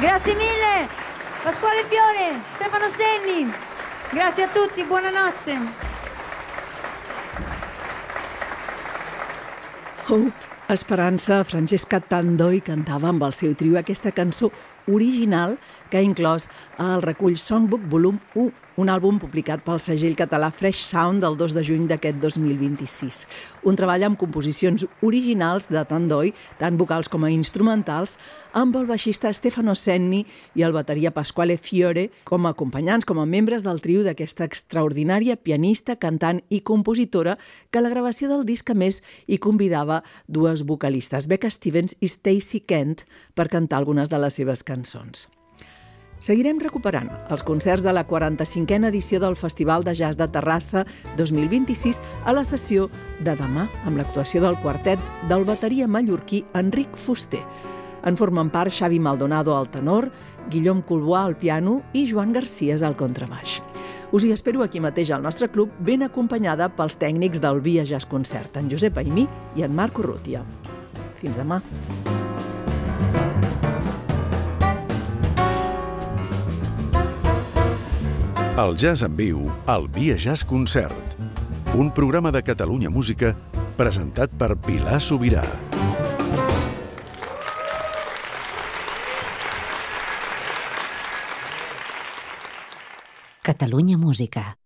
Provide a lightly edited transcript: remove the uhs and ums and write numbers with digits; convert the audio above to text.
Grazie mille, Pasquale Fiore, Stefano Senni. Grazie a tutti, buonanotte. Hope, Esperança, Francesca Tandoi cantava amb el seu trio aquesta cançó original que ha inclòs el recull Songbook Volum 1, un àlbum publicat pel segell català Fresh Sound del 2 de juny d'aquest 2026. Un treball amb composicions originals de Tandoi, tant vocals com a instrumentals, amb el baixista Stefano Senni i el bateria Pasquale Fiore com a acompanyants, com a membres del trio d'aquesta extraordinària pianista, cantant i compositora que a la gravació del disc a més hi convidava dues vocalistes, Becca Stevens i Stacey Kent, per cantar algunes de les seves cançons. Seguirem recuperant els concerts de la 45a edició del Festival de Jazz de Terrassa 2026 a la sessió de demà amb l'actuació del quartet del bateria mallorquí Enric Fuster. En formen part Xavi Maldonado al tenor, Guillaume Coulbois al piano i Joan Garcías al contrabaix. Us hi espero aquí mateix al nostre club, ben acompanyada pels tècnics del Via Jazz Concert, en Josep Aimí i en Marc Urrutia. Fins demà. El jazz en viu al Via Jazz Concert, un programa de Catalunya Música presentat per Pilar Sobirà. Catalunya Música.